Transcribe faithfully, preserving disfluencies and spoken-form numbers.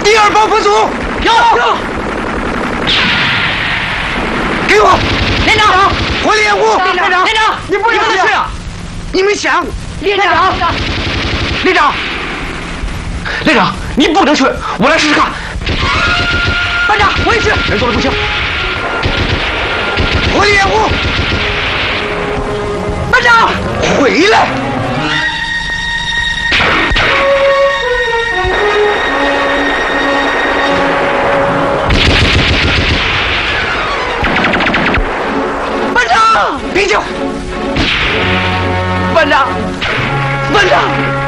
第二帮分组有有， 给我连长， 火力掩护。 连长，连长， 你不能去啊！你们想， 连长， 连长，连长，你不能去，我来试试看。 班长，我也去。 人多了不行。火力掩护。 班长， 回来。 班长， 别叫。 班长，班长。